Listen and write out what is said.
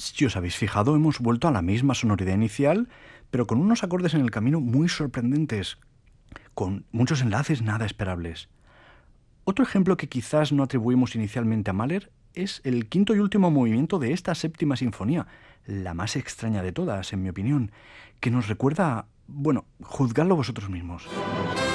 Si os habéis fijado, hemos vuelto a la misma sonoridad inicial, pero con unos acordes en el camino muy sorprendentes, con muchos enlaces nada esperables. Otro ejemplo que quizás no atribuimos inicialmente a Mahler es el quinto y último movimiento de esta séptima sinfonía, la más extraña de todas, en mi opinión, que nos recuerda, bueno, juzgadlo vosotros mismos.